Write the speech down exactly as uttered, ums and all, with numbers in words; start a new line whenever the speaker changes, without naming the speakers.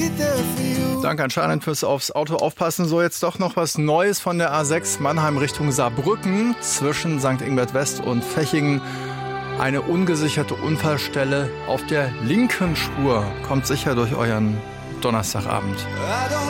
Danke anscheinend fürs aufs Auto aufpassen. So, jetzt doch noch was Neues von der A sechs Mannheim Richtung Saarbrücken zwischen Sankt Ingbert West und Fechingen. Eine ungesicherte Unfallstelle auf der linken Spur. Kommt sicher durch euren Donnerstagabend.